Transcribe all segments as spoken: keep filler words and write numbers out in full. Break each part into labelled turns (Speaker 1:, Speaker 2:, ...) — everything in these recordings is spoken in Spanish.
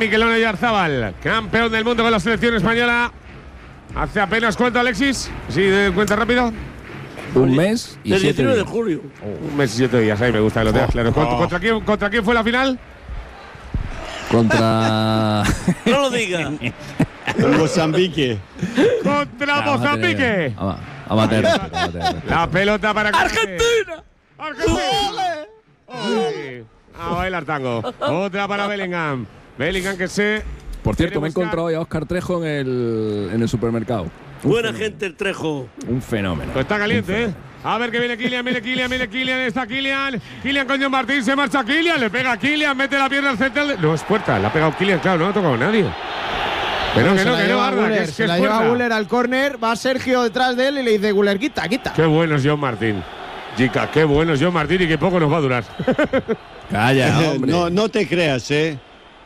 Speaker 1: Miquelón Oyarzábal, campeón del mundo con la selección española. Hace apenas, ¿cuánto, Alexis? ¿Sí, de cuenta rápido?
Speaker 2: Un mes y
Speaker 3: el
Speaker 2: siete
Speaker 3: diecinueve de
Speaker 2: días.
Speaker 3: julio.
Speaker 1: Oh, un mes y siete días, ahí me gusta que lo tengas claro. ¿Contra, contra, quién, ¿Contra quién fue la final?
Speaker 2: Contra.
Speaker 3: No lo digas.
Speaker 4: Mozambique.
Speaker 1: Contra
Speaker 2: Nah,
Speaker 1: Mozambique.
Speaker 2: Vamos a meter.
Speaker 1: La pelota para
Speaker 3: ¡Argentina!
Speaker 1: ¡Argentina! ¡Ole! A bailar tango. Otra para Bellingham. Bellingham que se.
Speaker 2: Por cierto, me he
Speaker 1: buscar-
Speaker 2: encontrado hoy a Óscar Trejo en el, en el supermercado. Un
Speaker 3: Buena
Speaker 2: fenómeno.
Speaker 3: gente el Trejo.
Speaker 2: Un fenómeno.
Speaker 1: Pues está
Speaker 2: Un
Speaker 1: caliente, ¿eh?
Speaker 2: fenómeno.
Speaker 1: A ver que viene Kylian, viene Kylian, viene Kylian, está Kylian. Kylian con John Martín, se marcha Kylian, le pega a Kylian, mete la pierna al central. No, es puerta, la ha pegado Kylian, claro, no ha tocado nadie. Pero
Speaker 5: No,
Speaker 1: que
Speaker 5: se
Speaker 1: no,
Speaker 5: la
Speaker 1: que no,
Speaker 5: lleva
Speaker 1: Arda, que
Speaker 5: Guller,
Speaker 1: es, que
Speaker 5: se
Speaker 1: es
Speaker 5: la lleva
Speaker 1: puerta.
Speaker 5: Guller al córner, va Sergio detrás de él y le dice Guller, quita, quita.
Speaker 1: Qué bueno es John Martín. Chica, qué bueno es John Martín y qué poco nos va a durar.
Speaker 2: Calla, hombre.
Speaker 4: No, no te creas, ¿eh?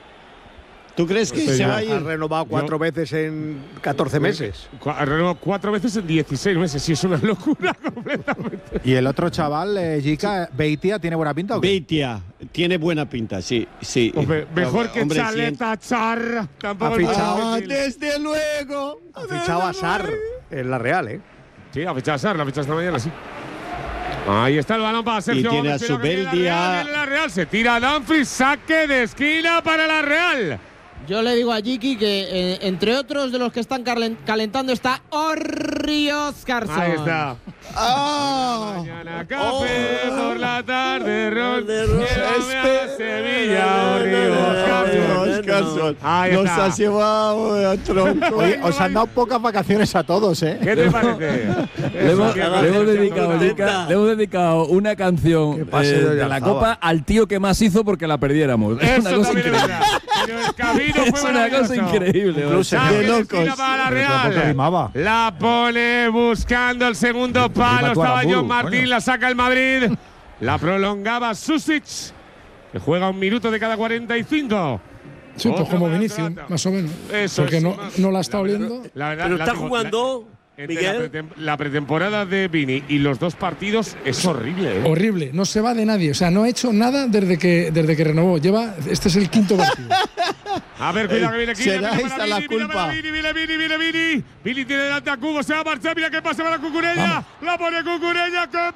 Speaker 4: ¿Tú crees que se va a
Speaker 5: Ha
Speaker 4: ir?
Speaker 5: renovado cuatro veces en catorce meses.
Speaker 1: Cu- ha renovado cuatro veces en dieciséis meses, sí, es una locura completamente.
Speaker 6: Y el otro chaval, eh, Jica, Beitia, ¿tiene buena pinta o qué?
Speaker 4: Beitia, tiene buena pinta, sí, sí.
Speaker 1: Hombre, mejor que
Speaker 4: Hombre,
Speaker 1: Chaleta Char. Tampoco
Speaker 5: Ha
Speaker 1: es
Speaker 5: fichado-
Speaker 1: muy
Speaker 4: Ah,
Speaker 1: difícil.
Speaker 4: desde luego.
Speaker 5: Ha fichado a Sar en la Real, ¿eh?
Speaker 1: Sí, ha fichado a Sar, la ha fichado esta mañana, sí. Ahí está el balón para Sergio.
Speaker 4: Y tiene
Speaker 1: Gómez,
Speaker 4: a
Speaker 1: cuidado que viene la
Speaker 4: Zubeldia.
Speaker 1: Real, viene la Real, se tira Dumfries, saque de esquina para la Real.
Speaker 7: Yo le digo a Jiki que eh, entre otros de los que están calen- calentando está Orri Oscarsson.
Speaker 1: Ahí está.
Speaker 4: ¡Ah!
Speaker 1: Mañana café, por la tarde ron.
Speaker 3: De ron.
Speaker 1: Llévame a Sevilla, Orri Oscarsson.
Speaker 4: Oscarsson.
Speaker 1: Ahí
Speaker 4: Nos
Speaker 1: está.
Speaker 4: has llevado a tronco.
Speaker 6: Oye, os han dado pocas vacaciones a todos, ¿eh?
Speaker 1: ¿Qué te parece?
Speaker 2: Le hemos,
Speaker 1: Eso,
Speaker 2: le hemos
Speaker 1: tío,
Speaker 2: dedicado,
Speaker 1: contenta.
Speaker 2: Jica, le hemos dedicado una canción
Speaker 5: Qué pase
Speaker 2: eh,
Speaker 5: de
Speaker 2: de la
Speaker 5: Oyarzabal.
Speaker 2: Copa al tío que más hizo porque la perdiéramos. Es una
Speaker 1: Eso
Speaker 2: cosa
Speaker 1: también es
Speaker 2: increíble.
Speaker 1: verdad. Pero el camino fue
Speaker 2: Es una cosa
Speaker 1: maravilloso.
Speaker 2: increíble.
Speaker 6: Incluso
Speaker 2: macho.
Speaker 1: Saque
Speaker 4: de
Speaker 1: de
Speaker 4: locos.
Speaker 1: esquina para la
Speaker 6: Pero tampoco
Speaker 1: Real.
Speaker 6: rimaba.
Speaker 1: La pone buscando el segundo palo.
Speaker 6: tú a
Speaker 1: Estaba
Speaker 6: Aramburu,
Speaker 1: John Martín,
Speaker 6: coño.
Speaker 1: la saca el Madrid. La prolongaba Susic, que juega un minuto de cada cuarenta y cinco.
Speaker 8: Sí, pues
Speaker 1: Otra
Speaker 8: como
Speaker 1: para
Speaker 8: Vinicius,
Speaker 1: Croata.
Speaker 8: más o menos.
Speaker 1: Eso
Speaker 8: Porque
Speaker 1: es,
Speaker 8: no,
Speaker 1: más.
Speaker 8: no la está
Speaker 1: La verdad-
Speaker 8: oliendo.
Speaker 1: La verdad,
Speaker 3: Pero
Speaker 1: la
Speaker 3: está
Speaker 1: temo-
Speaker 3: jugando,
Speaker 1: la- entre la,
Speaker 3: Miguel.
Speaker 1: pretem- la pretemporada de Vini y los dos partidos es horrible. ¿eh?
Speaker 8: Horrible, no se va de nadie. O sea, no ha hecho nada desde que, desde que renovó. Lleva, este es el quinto partido.
Speaker 1: A ver, cuidado que viene Kylian.
Speaker 4: será
Speaker 1: viene
Speaker 4: esta
Speaker 1: para
Speaker 4: la
Speaker 1: Vini, viene
Speaker 4: culpa.
Speaker 1: para Vini, viene Vini, viene Vini. Vini tiene delante a Cubo, se va a marchar. Mira qué pasa para Cucurella. La pone Cucurella, ¡qué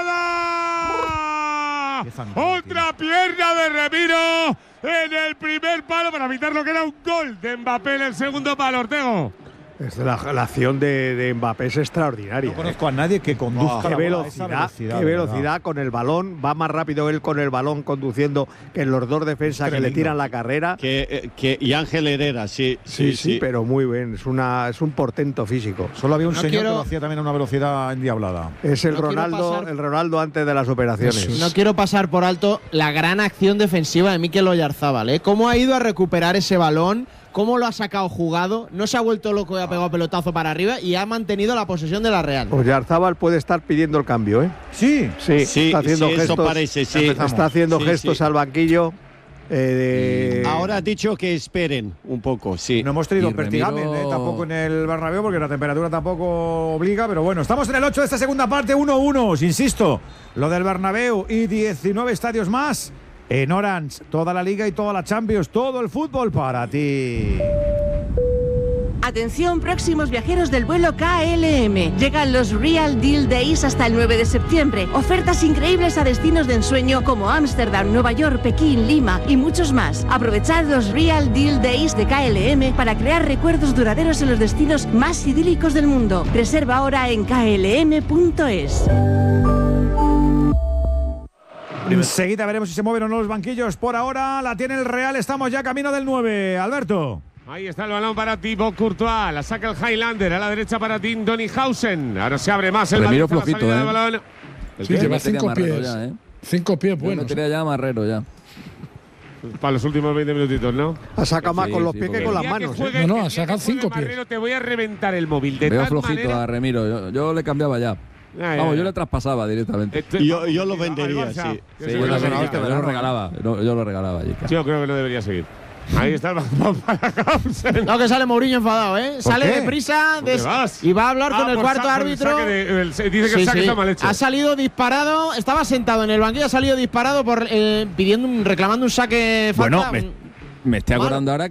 Speaker 1: parada!
Speaker 6: Qué fantasía.
Speaker 1: Otra pierna de Remiro en el primer palo para evitar lo que era un gol de Mbappé en el segundo palo, Ortego.
Speaker 5: Es la, la acción de, de Mbappé es extraordinaria.
Speaker 6: No
Speaker 5: ¿eh?
Speaker 6: conozco a nadie que conduzca
Speaker 5: Qué
Speaker 6: la bola a esa
Speaker 5: velocidad, qué
Speaker 6: de
Speaker 5: velocidad
Speaker 6: verdad.
Speaker 5: con el balón. Va más rápido él con el balón conduciendo que los dos defensas que le
Speaker 6: Tremendo.
Speaker 5: tiran la carrera.
Speaker 4: Que, eh, que, y Ángel Herrera, sí,
Speaker 5: Sí, sí, pero muy bien. Es, una, es un portento físico.
Speaker 6: Solo había un
Speaker 7: No
Speaker 6: señor
Speaker 7: quiero-
Speaker 6: que lo hacía también a una velocidad endiablada.
Speaker 5: Es el
Speaker 7: No quiero
Speaker 5: Ronaldo,
Speaker 7: pasar-
Speaker 5: el Ronaldo antes de las operaciones.
Speaker 8: Eso es.
Speaker 7: No quiero pasar por alto la gran acción defensiva de Mikel Oyarzábal, ¿eh? Cómo ha ido a recuperar ese balón, cómo lo ha sacado jugado, no se ha vuelto loco y ha pegado pelotazo para arriba y ha mantenido la posesión de la Real.
Speaker 5: Oyarzábal puede estar pidiendo el cambio, ¿eh?
Speaker 6: Sí.
Speaker 5: Sí,
Speaker 4: Sí,
Speaker 5: está haciendo
Speaker 4: sí, eso
Speaker 5: gestos.
Speaker 4: parece, sí.
Speaker 5: Está haciendo
Speaker 4: Sí,
Speaker 5: gestos
Speaker 4: sí.
Speaker 5: al banquillo. eh, de-
Speaker 4: Ahora ha dicho que esperen un poco, sí.
Speaker 6: No hemos tenido
Speaker 2: Y
Speaker 6: Pertigamen,
Speaker 2: Remiro-
Speaker 6: eh, tampoco en el Bernabéu porque la temperatura tampoco obliga, pero bueno, estamos en el ocho de esta segunda parte, uno uno, insisto, lo del Bernabéu y diecinueve estadios más en Orange, toda la Liga y toda la Champions, todo el fútbol para ti.
Speaker 9: Atención, próximos viajeros del vuelo K L M. Llegan los Real Deal Days hasta el nueve de septiembre. Ofertas increíbles a destinos de ensueño como Ámsterdam, Nueva York, Pekín, Lima y muchos más. Aprovechad los Real Deal Days de K L M para crear recuerdos duraderos en los destinos más idílicos del mundo. Reserva ahora en k l m punto es.
Speaker 6: Enseguida veremos si se mueven o no los banquillos. Por ahora la tiene el Real, estamos ya camino del nueve. Alberto.
Speaker 1: Ahí está el balón para Thibaut Courtois. La saca el Highlander. A la derecha para Tim Donnyhausen. Ahora se abre más el
Speaker 2: Remiro
Speaker 1: Madrid a la
Speaker 2: flojito,
Speaker 1: salida
Speaker 2: ¿eh?
Speaker 1: del balón. ¿El
Speaker 8: Sí,
Speaker 1: qué?
Speaker 8: lleva
Speaker 2: Yo metería
Speaker 8: cinco
Speaker 2: Marrero
Speaker 8: pies.
Speaker 2: ya, ¿eh?
Speaker 8: Cinco pies
Speaker 2: Yo
Speaker 8: buenos.
Speaker 2: metería ya a Marrero ya.
Speaker 1: Para los últimos veinte minutitos, ¿no?
Speaker 5: ha sacado más
Speaker 2: Sí,
Speaker 5: con los
Speaker 2: sí,
Speaker 5: pies que
Speaker 2: porque-
Speaker 5: con las
Speaker 1: El día que
Speaker 5: manos. ¿eh?
Speaker 1: juegue-
Speaker 8: No, no,
Speaker 1: el
Speaker 8: ha
Speaker 1: día
Speaker 8: sacado
Speaker 1: que juegue
Speaker 8: cinco pies.
Speaker 1: Marrero, te voy a reventar el móvil. De
Speaker 2: Veo
Speaker 1: tal
Speaker 2: flojito
Speaker 1: manera-
Speaker 2: a Remiro. Yo, yo le cambiaba ya.
Speaker 1: Ya, ya,
Speaker 2: Vamos,
Speaker 1: ya.
Speaker 2: yo le traspasaba directamente.
Speaker 1: Este-
Speaker 4: Yo- yo lo
Speaker 1: al
Speaker 4: vendería,
Speaker 1: Barça.
Speaker 4: sí.
Speaker 1: Yo
Speaker 2: Sí,
Speaker 1: sé
Speaker 2: yo,
Speaker 1: que
Speaker 2: lo,
Speaker 1: no se
Speaker 2: yo
Speaker 1: necesita,
Speaker 2: lo
Speaker 1: ¿no?
Speaker 2: regalaba. Yo, yo lo regalaba, Jica.
Speaker 1: Yo creo que no debería seguir. Ahí está el balón para Hausen.
Speaker 7: No, que sale Mourinho enfadado, ¿eh? Sale
Speaker 6: qué?
Speaker 7: deprisa
Speaker 1: ¿Dónde
Speaker 7: des-
Speaker 1: vas?
Speaker 7: y va a hablar
Speaker 1: Ah,
Speaker 7: con el
Speaker 1: por
Speaker 7: cuarto
Speaker 1: sa- por el
Speaker 7: árbitro.
Speaker 1: saque de- el- se- dice que
Speaker 7: Sí,
Speaker 1: el saque
Speaker 7: sí.
Speaker 1: está mal hecho.
Speaker 7: Ha salido disparado, estaba sentado en el banquillo, ha salido disparado por eh, pidiendo un, reclamando un saque falta.
Speaker 2: Bueno, me, me estoy
Speaker 7: Malo.
Speaker 2: acordando ahora